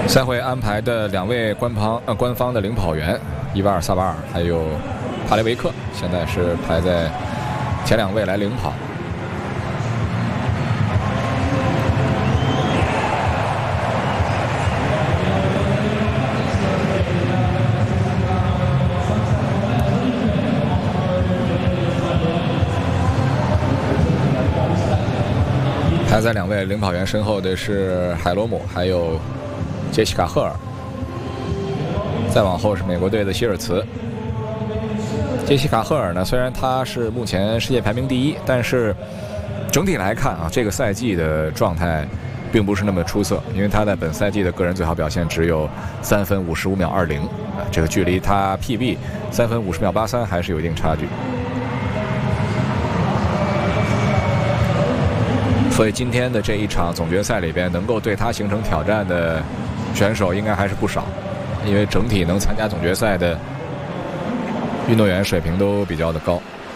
赛会安排的2位官方的领跑员伊瓦尔萨巴尔还有帕雷维克，现在是排在前2位来领跑。排在2位领跑员身后的是海罗姆，还有杰西卡·赫尔。再往后是美国队的希尔茨。杰西卡·赫尔呢，虽然他是目前世界排名第1，但是整体来看啊，这个赛季的状态并不是那么出色，因为他在本赛季的个人最好表现只有3分55秒20，这个距离他 PB 3分50秒83还是有一定差距。所以今天的这一场总决赛里边，能够对他形成挑战的选手应该还是不少，因为整体能参加总决赛的运动员水平都比较的高。